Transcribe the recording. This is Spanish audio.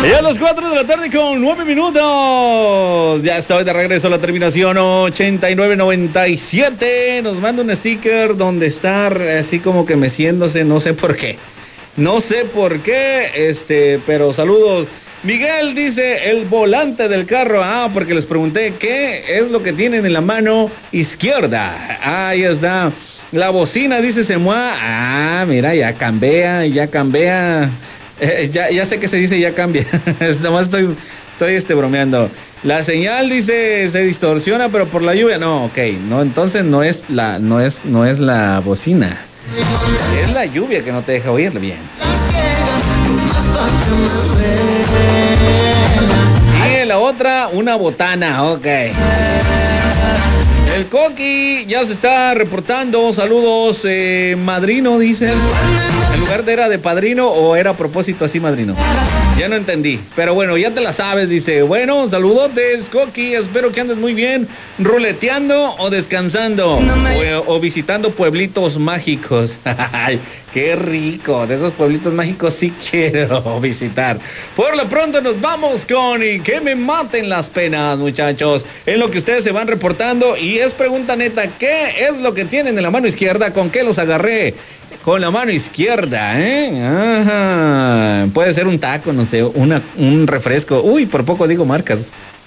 Ya a las 4 de la tarde con 9 minutos. Ya estoy de regreso a la terminación 8997. Nos manda un sticker donde está así como que meciéndose, no sé por qué. No sé por qué, pero saludos. Miguel dice el volante del carro. Ah, porque les pregunté qué es lo que tienen en la mano izquierda. Ahí está. La bocina dice se mueve. Ah, mira, ya cambia. Ya sé que se dice ya cambia. Nomás estoy bromeando. La señal dice se distorsiona, pero por la lluvia. No, ok. No, entonces no es la bocina. Es la lluvia que no te deja oírle bien. Y la otra, una botana, ok. El Coqui ya se está reportando. Saludos, madrino, dice. ¿En lugar de era de padrino o era a propósito así madrino? Ya no entendí. Pero bueno, ya te la sabes, dice. Bueno, saludotes, Coqui. Espero que andes muy bien. ¿Ruleteando o descansando? O visitando pueblitos mágicos. Qué rico. De esos pueblitos mágicos sí quiero visitar. Por lo pronto nos vamos con y que me maten las penas, muchachos. Es lo que ustedes se van reportando. Y es pregunta neta. ¿Qué es lo que tienen en la mano izquierda? ¿Con qué los agarré? Con la mano izquierda, ¿eh? Ajá. Puede ser un taco, no sé, un refresco. Uy, por poco digo marcas.